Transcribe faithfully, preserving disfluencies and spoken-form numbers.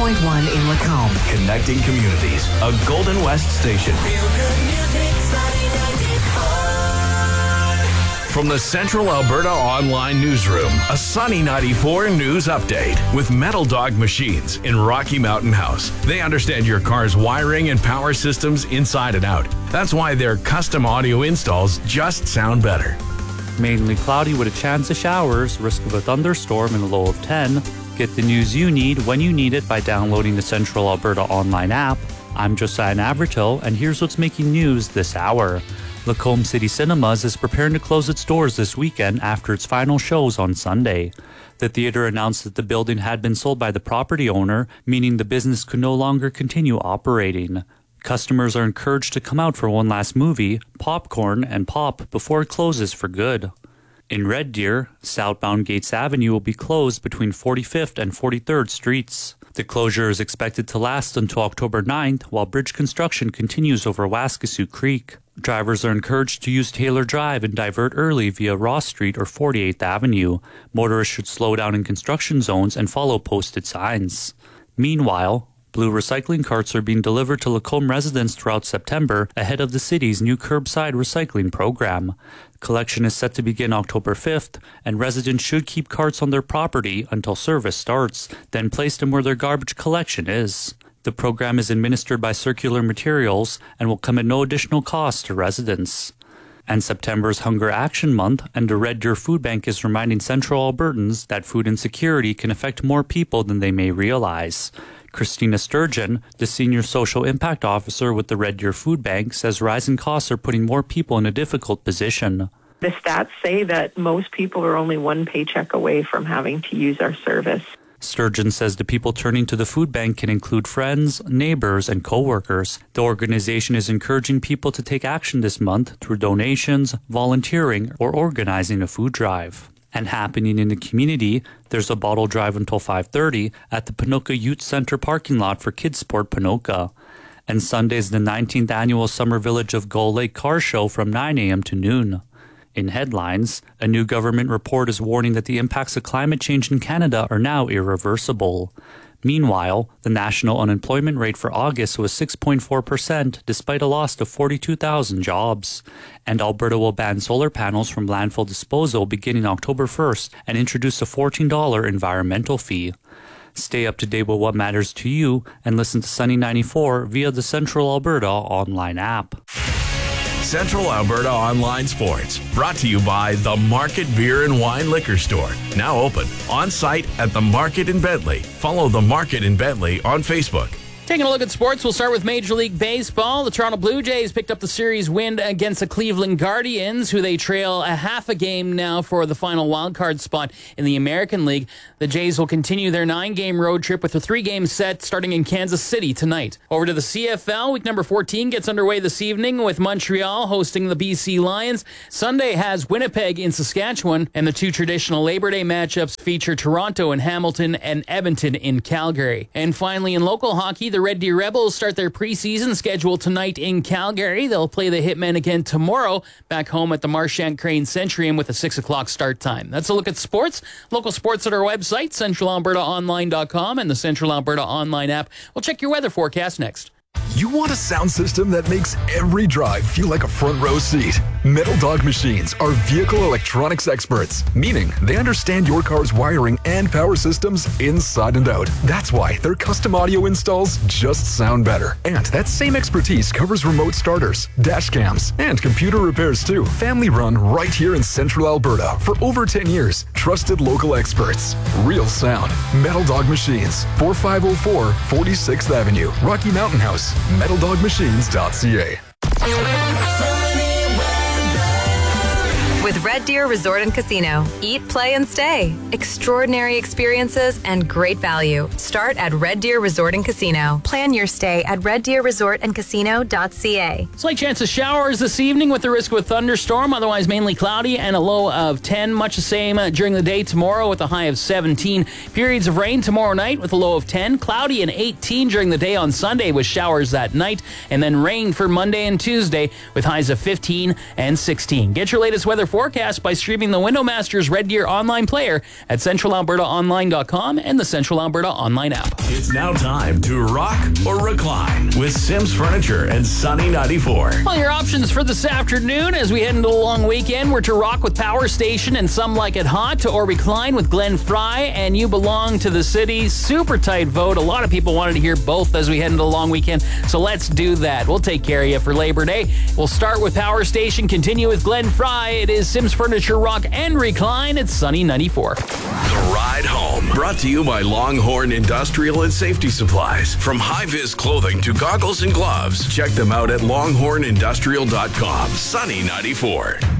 point one in Lacombe. Connecting communities. A Golden West station. Feel good music, Sunny ninety-four. From the Central Alberta Online Newsroom, a Sunny ninety-four news update with Metal Dog Machines in Rocky Mountain House. They understand your car's wiring and power systems inside and out. That's why their custom audio installs just sound better. Mainly cloudy with a chance of showers, risk of a thunderstorm and a low of ten. Get the news you need when you need it by downloading the Central Alberta Online app. I'm Josiah Navratil, and here's what's making news this hour. Lacombe City Cinemas is preparing to close its doors this weekend after its final shows on Sunday. The theater announced that the building had been sold by the property owner, meaning the business could no longer continue operating. Customers are encouraged to come out for one last movie, popcorn, and pop before it closes for good. In Red Deer, southbound Gates Avenue will be closed between forty-fifth and forty-third Streets. The closure is expected to last until October ninth while bridge construction continues over Waskesiu Creek. Drivers are encouraged to use Taylor Drive and divert early via Ross Street or forty-eighth Avenue. Motorists should slow down in construction zones and follow posted signs. Meanwhile, blue recycling carts are being delivered to Lacombe residents throughout September ahead of the city's new curbside recycling program. Collection is set to begin October fifth, and residents should keep carts on their property until service starts, then place them where their garbage collection is. The program is administered by Circular Materials and will come at no additional cost to residents. And September is Hunger Action Month, and the Red Deer Food Bank is reminding Central Albertans that food insecurity can affect more people than they may realize. Christina Sturgeon, the Senior Social Impact Officer with the Red Deer Food Bank, says rising costs are putting more people in a difficult position. The stats say that most people are only one paycheck away from having to use our service. Sturgeon says the people turning to the food bank can include friends, neighbors, and co-workers. The organization is encouraging people to take action this month through donations, volunteering, or organizing a food drive. And happening in the community, there's a bottle drive until five thirty at the Ponoka Youth Center parking lot for Kids Sport Ponoka. And Sunday's the nineteenth annual Summer Village of Gull Lake Car Show from nine a.m. to noon. In headlines, a new government report is warning that the impacts of climate change in Canada are now irreversible. Meanwhile, the national unemployment rate for August was six point four percent despite a loss of forty-two thousand jobs. And Alberta will ban solar panels from landfill disposal beginning October first and introduce a fourteen dollars environmental fee. Stay up to date with what matters to you and listen to Sunny ninety-four via the Central Alberta online app. Central Alberta Online Sports, brought to you by The Market Beer and Wine Liquor Store. Now open on site at The Market in Bentley. Follow The Market in Bentley on Facebook. Taking a look at sports, we'll start with Major League Baseball. The Toronto Blue Jays picked up the series win against the Cleveland Guardians, who they trail a half a game now for the final wildcard spot in the American League. The Jays will continue their nine-game road trip with a three-game set starting in Kansas City tonight. Over to the C F L, week number fourteen gets underway this evening with Montreal hosting the B C Lions. Sunday has Winnipeg in Saskatchewan, and the two traditional Labor Day matchups feature Toronto in Hamilton and Edmonton in Calgary. And finally, in local hockey, the Red Deer Rebels start their preseason schedule tonight in Calgary. They'll play the Hitmen again tomorrow back home at the Marchant Crane Centrium with a six o'clock start time. That's a look at sports. Local sports at our website, central alberta online dot com, and the Central Alberta Online app. We'll check your weather forecast next. You want a sound system that makes every drive feel like a front row seat? Metal Dog Machines are vehicle electronics experts, meaning they understand your car's wiring and power systems inside and out. That's why their custom audio installs just sound better. And that same expertise covers remote starters, dash cams, and computer repairs too. Family run right here in Central Alberta for over ten years. Trusted local experts. Real sound. Metal Dog Machines, forty-five oh four forty-sixth Avenue, Rocky Mountain House. metal dog machines dot c a. With Red Deer Resort and Casino. Eat, play, and stay. Extraordinary experiences and great value. Start at Red Deer Resort and Casino. Plan your stay at red deer resort and casino dot c a. Slight chance of showers this evening with the risk of a thunderstorm. Otherwise mainly cloudy and a low of ten. Much the same uh, during the day tomorrow with a high of seventeen. Periods of rain tomorrow night with a low of ten. Cloudy and eighteen during the day on Sunday with showers that night. And then rain for Monday and Tuesday with highs of fifteen and sixteen. Get your latest weather forecast forecast by streaming the Windowmasters Red Deer online player at central alberta online dot com and the Central Alberta online app. It's now time to rock or recline with Sims Furniture and Sunny ninety-four. Well, your options for this afternoon as we head into the long weekend were to rock with Power Station and Some Like It Hot, or recline with Glenn Fry and You Belong to the City. Super tight vote. A lot of people wanted to hear both as we head into the long weekend, so let's do that. We'll take care of you for Labor Day. We'll start with Power Station, continue with Glenn Fry. It is Sims Furniture, Rock and Recline. It's Sunny ninety-four. The Ride Home, brought to you by Longhorn Industrial and Safety Supplies. From high-vis clothing to goggles and gloves, check them out at longhorn industrial dot com. Sunny ninety-four.